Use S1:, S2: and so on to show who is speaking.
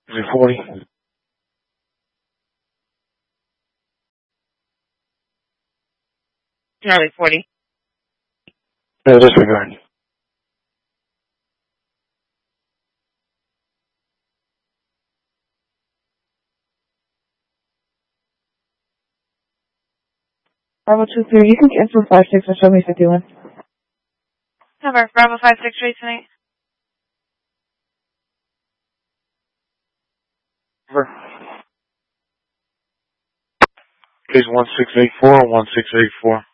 S1: Is it 40?
S2: Charlie 40.
S1: No, disregard.
S3: Bravo 23, you can cancel 56 and show me 51.
S2: Number Bravo 56 straight tonight.
S1: Case 1684 or 1684.